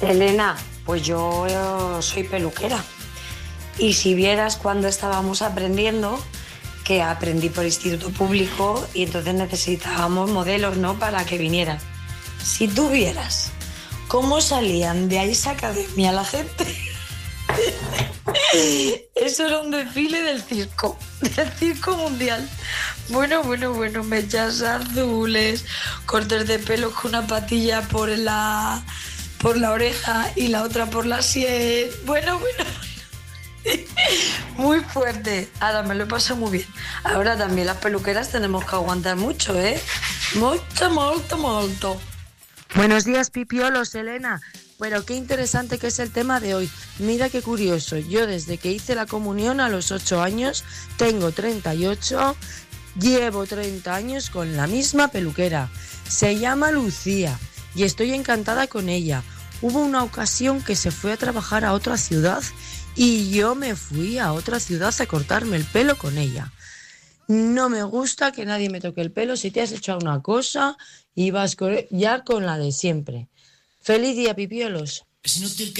Elena, pues yo soy peluquera. Y si vieras cuando estábamos aprendiendo, que aprendí por instituto público y entonces necesitábamos modelos, ¿no? Para que vinieran. Si tú vieras cómo salían de Ice Academia la gente, eso era un desfile del circo mundial. Bueno, mechas azules, cortes de pelo con una patilla por la oreja y la otra por la sien. Bueno. Muy fuerte. Ahora me lo he pasado muy bien. Ahora también las peluqueras tenemos que aguantar mucho, ¿eh? Molto. Buenos días, pipiolos, Elena. Bueno, qué interesante que es el tema de hoy. Mira qué curioso. Yo desde que hice la comunión a los 8 años, tengo 38, llevo 30 años con la misma peluquera. Se llama Lucía y estoy encantada con ella. Hubo una ocasión que se fue a trabajar a otra ciudad y yo me fui a otra ciudad a cortarme el pelo con ella. No me gusta que nadie me toque el pelo. Si te has hecho una cosa y vas ya con la de siempre. Feliz día, pipiolos.